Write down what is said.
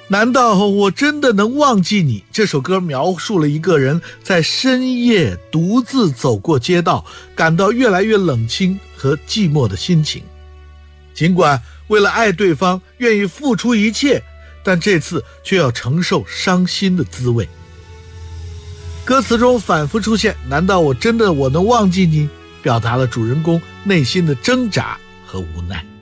难道我真的能忘记你？这首歌描述了一个人在深夜独自走过街道，感到越来越冷清和寂寞的心情。尽管为了爱对方愿意付出一切，但这次却要承受伤心的滋味。歌词中反复出现难道我能忘记你，表达了主人公内心的挣扎和无奈。